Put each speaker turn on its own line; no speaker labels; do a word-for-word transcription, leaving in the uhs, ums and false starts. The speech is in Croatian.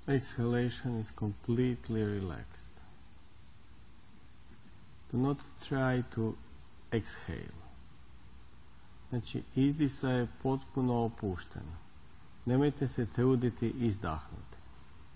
exhalation is completely relaxed. Do not try to exhale. Znači, izdisaj je potpuno opušten. Nemojte se truditi izdahnuti.